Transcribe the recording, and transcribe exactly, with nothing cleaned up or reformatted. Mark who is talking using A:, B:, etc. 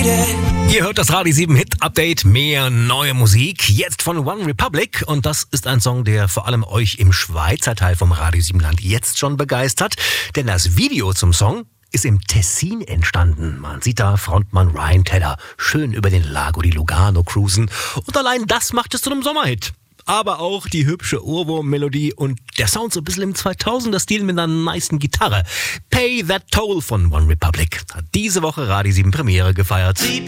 A: Ihr hört das Radio sieben Hit Update, mehr neue Musik, jetzt von One Republic, und das ist ein Song, der vor allem euch im Schweizer Teil vom Radio sieben Land jetzt schon begeistert, denn das Video zum Song ist im Tessin entstanden. Man sieht da Frontmann Ryan Tedder schön über den Lago di Lugano cruisen, und allein das macht es zu einem Sommerhit. Aber auch die hübsche Ohrwurm-Melodie und der Sound so ein bisschen im zweitausender-Stil mit einer nicen Gitarre. Pay That Toll von One Republic hat diese Woche Radio sieben Premiere gefeiert.